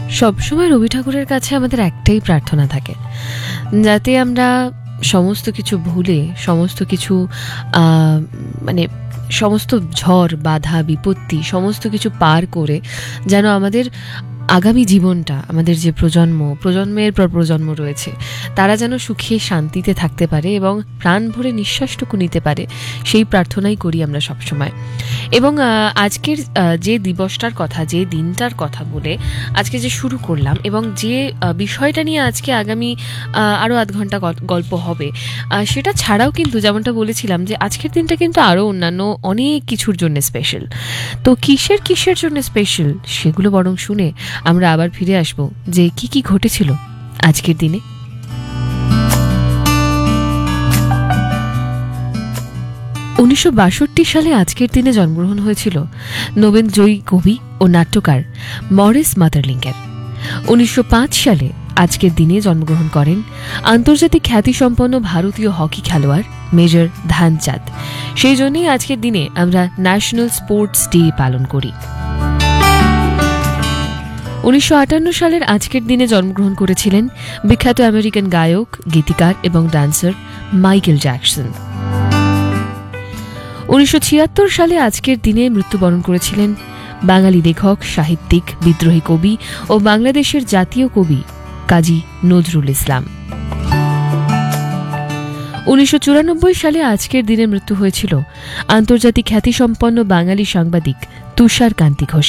সবসময় রবি ঠাকুরের কাছে আমাদের একটাই প্রার্থনা থাকে, যাতে আমরা সমস্ত কিছু ভুলে সমস্ত কিছু মানে সমস্ত ঝড় বাধা বিপত্তি সমস্ত কিছু পার করে যেন আমাদের আগামী জীবনটা, আমাদের যে প্রজন্মের পর প্রজন্ম রয়েছে, তারা যেন সুখে শান্তিতে থাকতে পারে এবং প্রাণ ভরে নিঃশ্বাসটুকু নিতে পারে, সেই প্রার্থনাই করি আমরা সবসময়। এবং আজকের যে দিবসটার কথা, যে দিনটার কথা বলে আজকে যে শুরু করলাম, এবং যে বিষয়টা নিয়ে আজকে আগামী আরও আধ ঘন্টা গল্প হবে, সেটা ছাড়াও কিন্তু যেমনটা বলেছিলাম যে আজকের দিনটা কিন্তু আরও অন্যান্য অনেক কিছুর জন্য স্পেশাল। তো কিসের জন্য স্পেশাল সেগুলো বরং শুনে আমরা আবার ফিরে আসব যে কি ঘটেছিল আজকের দিনে। 1962 সালে আজকের দিনে জন্মগ্রহণ হয়েছিল নোবেল জয়ী কবি ও নাট্যকার মরিস মাতারলিঙ্কের। 1905 সালে আজকের দিনে জন্মগ্রহণ করেন আন্তর্জাতিক খ্যাতিসম্পন্ন ভারতীয় হকি খেলোয়াড় মেজর ধ্যানচাঁদ। সেই জন্যই আজকের দিনে আমরা ন্যাশনাল স্পোর্টস ডে পালন করি। 1958 সালের আজকের দিনে জন্মগ্রহণ করেছিলেন বিখ্যাত আমেরিকান গায়ক, গীতিকার এবং ডান্সার মাইকেল জ্যাকসন। 1976 সালে আজকের দিনে মৃত্যুবরণ করেছিলেন বাঙালি লেখক, সাহিত্যিক, বিদ্রোহী কবি ও বাংলাদেশের জাতীয় কবি কাজী নজরুল ইসলাম। 1994 সালে আজকের দিনে মৃত্যু হয়েছিল আন্তর্জাতিক খ্যাতিসম্পন্ন বাঙালি সাংবাদিক তুষার কান্তি ঘোষ।